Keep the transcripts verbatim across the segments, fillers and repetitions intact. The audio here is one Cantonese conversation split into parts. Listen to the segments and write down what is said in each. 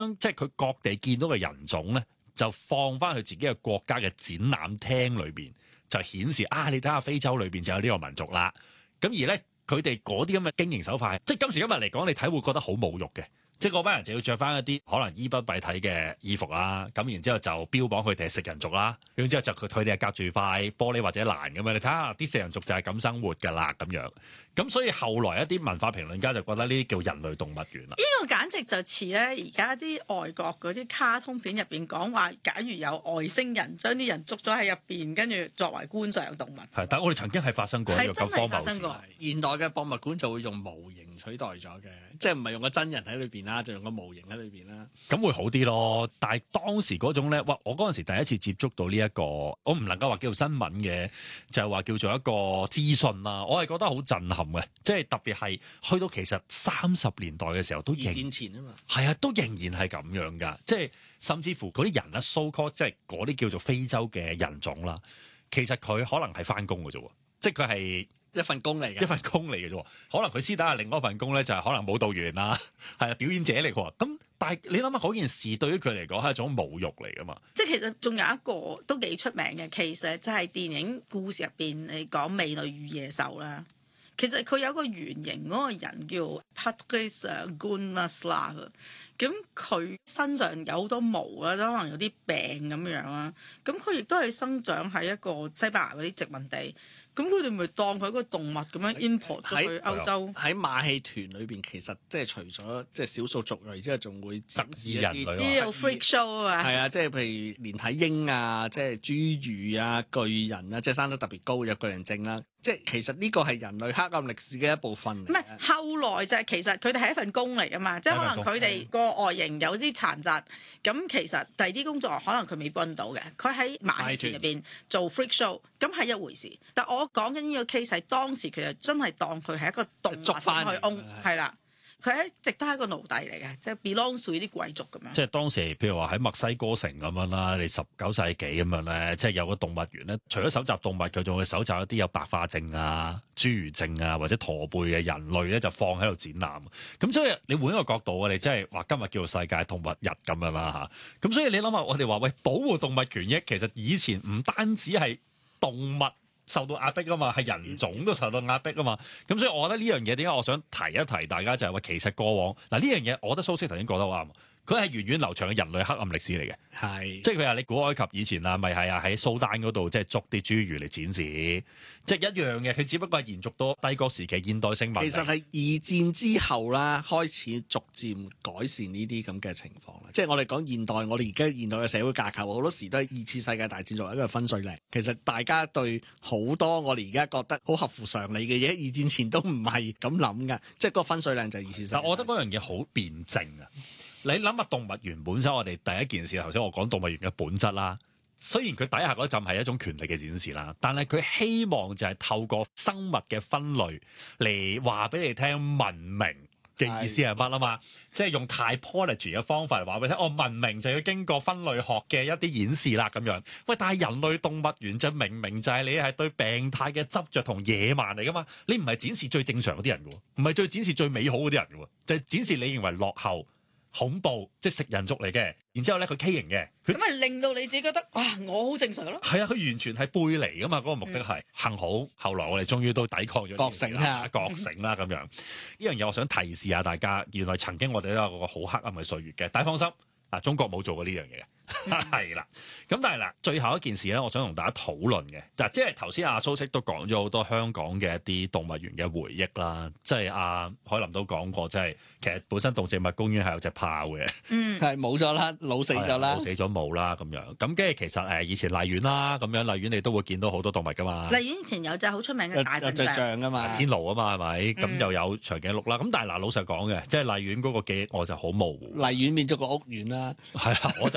即係佢各地見到嘅人種咧，就放翻去自己嘅國家嘅展覽廳裏邊，就顯示啊，你睇下非洲裏邊就有呢個民族啦。咁而咧，佢哋嗰啲咁嘅經營手法，即係今時今日嚟講，你睇會覺得好侮辱嘅。即係嗰班人就要着翻一啲可能衣不蔽體嘅衣服啦，咁然之後就標榜佢哋係食人族啦，然之後就佢佢哋係隔住塊玻璃或者欄咁樣，你睇下啲食人族就係咁生活㗎啦咁樣。咁所以後來一啲文化評論家就覺得呢啲叫人類動物園啦。 呢個簡直就似咧而家啲外國嗰啲卡通片入邊講話，假如有外星人將啲人捉咗喺入邊，跟住作為觀賞動物。 係，但係我哋曾經係發生過呢個咁荒謬嘅事。 現代嘅博物館就會用模型取代咗嘅，即係唔係用個真人喺裏邊啦，就用個模型喺裏邊啦。 咁會好啲咯。但係當時嗰種咧，哇！我嗰陣時第一次接觸到呢、這、一個，我唔能夠話叫做新聞嘅，就係、是、話叫做一個資訊啦。我係覺得好震撼嘅，即係特別係去到其實三十年代嘅時候都仍二戰前啊嘛， 係啊，都仍然係咁樣㗎。即係甚至乎嗰啲人咧 so called 即係嗰啲叫做非洲嘅人種啦，其實佢可能係翻工嘅啫，即係佢係。 一份工嚟嘅， 一份工嚟嘅啫。可能佢私底下另外一份工咧，就係可能舞蹈員啦，係啊，表演者嚟喎。咁但係你諗下嗰件事對於佢嚟講係一種侮辱嚟噶嘛？ 即係其實仲有一個都幾出名嘅 case 咧，就係電影故事入邊你講美女與野獸啦。其實佢有個原型嗰個人叫 Patrice Gunnarsla，咁佢身上有好多毛啦，都可能有啲病咁樣啦。咁佢亦都係生長喺一個西班牙嗰啲殖民地。咁佢哋咪當佢一個動物咁樣 import 咗去歐洲？ 喺馬戲團裏邊，其實即係除咗即係少數族裔之外，仲會展示一啲呢個 freak show 啊嘛。 係啊，即係譬如連體嬰啊，即係侏儒啊、巨人啊，即係生得特別高有巨人症啦。即係其實呢個係人類黑暗歷史嘅一部分嚟。 唔係後來就係其實佢哋係一份工嚟㗎嘛，即係可能佢哋個外形有啲殘疾，咁其實第二啲工作可能佢未揾到嘅，佢喺馬戲團入邊做 freak show，咁係一回事。但我講緊呢個 case 係當時其實真係當佢係一個動物翻去 own，係啦。佢係一直都係一個奴隸嚟嘅，即係 belongs to 啲貴族咁樣。即係當時，譬如話喺墨西哥城咁樣啦，你十九世紀咁樣咧，即係有個動物園咧，除咗搜集動物，佢仲會搜集一啲有白化症啊、侏儒症啊或者駝背嘅人類咧，就放喺度展覽。咁所以你換一個角度，我哋即係話今日叫做世界動物日咁樣啦嚇。咁所以你諗下，我哋話喂，保護動物權益，其實以前唔單止係動物受到壓迫啊嘛，係人種都受到壓迫啊嘛，咁所以我覺得呢樣嘢點解我想提一提大家就係話，其實過往嗱呢樣嘢，我覺得蘇軾頭先講得啱，佢係源遠流長嘅人類黑暗歷史嚟嘅， 係即係佢話你古埃及以前啊，咪係啊喺蘇丹嗰度即係捉啲侏儒嚟展示，即係一樣嘅，佢只不過係延續到帝國時期現代性文明。 其實係二戰之後啦，開始逐漸改善呢啲咁嘅情況啦。即係我哋講現代，我哋而家現代嘅社會架構好多時都係二次世界大戰作為一個分水嶺。其實大家對好多我哋而家覺得好合乎常理嘅嘢，二戰前都唔係咁諗㗎。即係嗰個分水嶺就係二次世界。 但我覺得嗰樣嘢好辯證啊！你諗下動物園本身，我哋第一件事頭先我講動物園嘅本質啦。雖然佢底下嗰陣係一種權力嘅展示啦，但係佢希望就係透過生物嘅分類嚟話俾你聽文明嘅意思係乜啊嘛？即係用 typology 嘅方法嚟話俾你聽，哦，文明就要經過分類學嘅一啲演示啦咁樣。喂，但係人類動物園就明明就係你係對病態嘅執着同野蠻嚟噶嘛？你唔係展示最正常嗰啲人嘅喎，唔係最展示最美好嗰啲人嘅喎，就係展示你認為落後、恐怖，即係食人族嚟嘅，然之後咧佢畸形嘅， 咁咪令到你自己覺得哇，我好正常咯。係啊，佢完全係背離噶嘛，嗰、嗰個目的係、嗯、幸好，後來我哋終於都抵抗咗覺醒啦， 覺醒啦咁樣。呢樣嘢我想提示下大家，原來曾經我哋都有個好黑暗嘅歲月嘅，但係放心，啊中國冇做過呢樣嘢嘅。係啦，咁但係嗱，最後一件事咧，我想同大家討論嘅，嗱，即係頭先阿蘇軾都講咗好多香港嘅一啲動物園嘅回憶啦，即係阿海林都講過，即係其實本身動植物公園係有隻豹嘅， 嗯，係冇咗啦，老死咗啦， 老死咗冇啦咁樣，咁跟住其實誒以前荔園啦，咁樣荔園你都會見到好多動物噶嘛， 荔園以前有隻好出名嘅大笨象噶嘛， 天鵝啊嘛係咪？咁、嗯、又有長頸鹿啦，咁但係嗱老實講嘅，即係荔園嗰個記憶我就好模糊， 荔園變咗個屋苑啦， 係啦，我就好模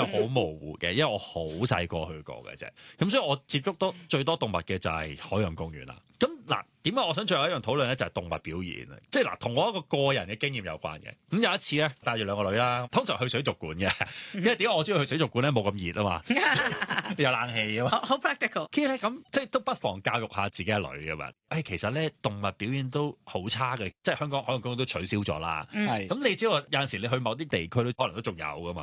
模糊嘅，因為我好細個去過嘅啫。咁所以我接觸多最多動物嘅就係海洋公園啦。咁嗱，點解我想最後一樣討論咧，就係動物表演啊！即係嗱，同我一個個人嘅經驗有關嘅。咁有一次咧，帶住兩個女啦，通常去水族館嘅，因為點解我中意去水族館咧？冇咁熱啊嘛，有冷氣啊嘛， 好 practical。 跟住咧咁，即係都不妨教育下自己嘅女㗎嘛。誒、哎，其實咧動物表演都好差嘅，即係香港海洋公園都取消咗啦。 係咁、嗯、你知道有陣時你去某啲地區都可能都仲有㗎嘛。